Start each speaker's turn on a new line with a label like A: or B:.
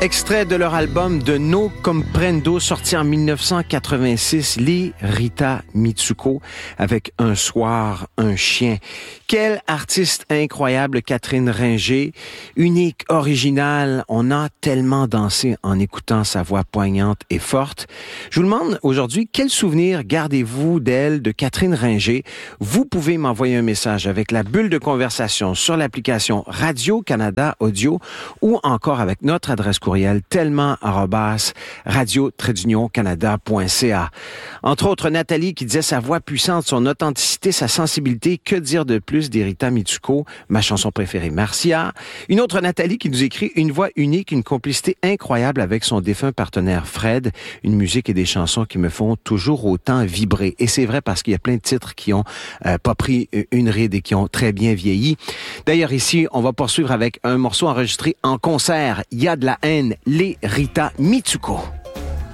A: Extrait de leur album De No Comprendo, sorti en 1986, les Rita Mitsuko, avec Un soir, un chien. Quelle artiste incroyable, Catherine Ringer, unique, originale. On a tellement dansé en écoutant sa voix poignante et forte. Je vous demande aujourd'hui, quel souvenir gardez-vous d'elle, de Catherine Ringer? Vous pouvez m'envoyer un message avec la bulle de conversation sur l'application Radio-Canada Audio ou encore avec notre adresse courriel tellement@radio-canada.ca. Entre autres, Nathalie qui disait sa voix puissante, son authenticité, sa sensibilité. Que dire de plus d'Rita Mitsuko, ma chanson préférée, Marcia. Une autre Nathalie qui nous écrit une voix unique, une complicité incroyable avec son défunt partenaire Fred. Une musique et des chansons qui me font toujours autant vibrer. Et c'est vrai parce qu'il y a plein de titres qui ont pas pris une ride et qui ont très bien vieilli. D'ailleurs, ici, on va poursuivre avec un morceau enregistré en concert. Il y a de la haine, les Rita Mitsuko.